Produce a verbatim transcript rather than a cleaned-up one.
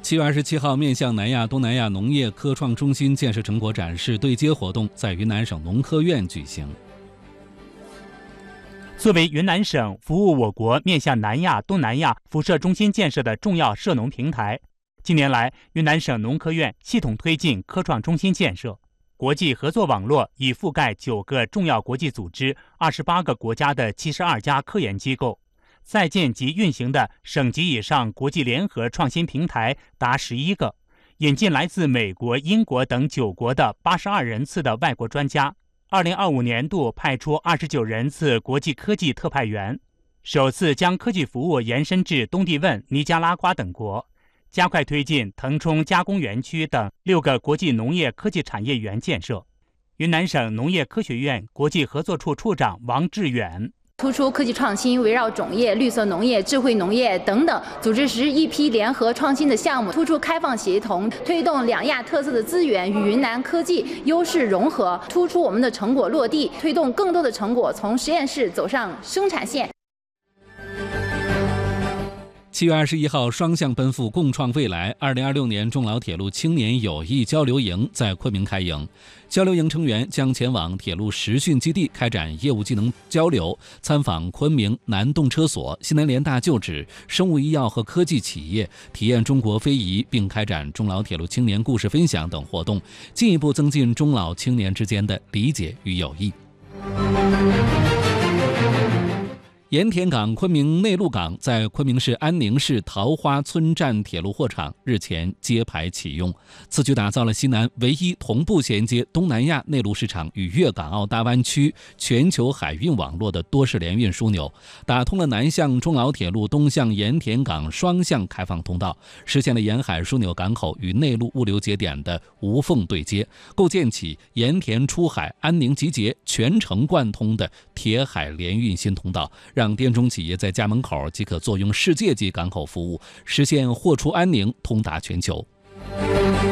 七月二十七号，面向南亚东南亚农业科创中心建设成果展示对接活动在云南省农科院举行。 作为云南省服务我国面向南亚东南亚辐射中心建设的重要涉农平台，近年来，云南省农科院系统推进科创中心建设，国际合作网络已覆盖九个重要国际组织、二十八个国家的七十二家科研机构。在建及运行的省级以上国际联合创新平台达十一个，引进来自美国、英国等九国的八十二人次的外国专家。二零二五年度派出二十九人次国际科技特派员，首次将科技服务延伸至东帝汶、尼加拉瓜等国，加快推进腾冲加工园区等六个国际农业科技产业园建设。云南省农业科学院国际合作处处长王志远。 突出科技创新，围绕种业、绿色农业、智慧农业等等，组织实施一批联合创新的项目，突出开放协同，推动两亚特色的资源与云南科技优势融合，突出我们的成果落地，推动更多的成果从实验室走上生产线。 七月二十一号，双向奔赴，共创未来。二零二六年中老铁路青年友谊交流营在昆明开营。交流营成员将前往铁路实训基地开展业务技能交流，参访昆明南动车所、西南联大旧址、生物医药和科技企业，体验中国非遗，并开展中老铁路青年故事分享等活动，进一步增进中老青年之间的理解与友谊。盐田港昆明内陆港在昆明市安宁市桃花村站铁路货场日前揭牌启用，此举打造了西南唯一同步衔接东南亚内陆市场与粤港澳大湾区全球海运网络的多式联运枢纽，打通了南向中老铁路东向盐田港双向开放通道，实现了沿海枢纽港口与内陆物流节点的无缝对接，构建起盐田出海、安宁集结全程贯通的铁海联运新通道，让让滇中企业在家门口即可坐拥世界级港口服务，实现货出安宁，通达全球。